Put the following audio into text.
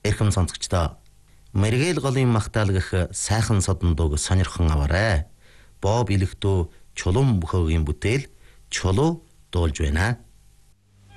Эрхэм сонсогчдоо мэргээл голын магтаалгах сайхан содон дууг сонирхон аваарай. Боб Илэгдүү Чулуун Бүхөөгийн бүтээл Чулуу дуулж байна.